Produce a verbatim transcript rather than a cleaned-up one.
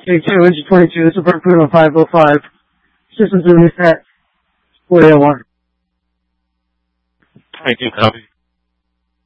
Take two, engine twenty-two, this is Burn Pluto five oh five. Systems release at four oh one. twenty-two, copy.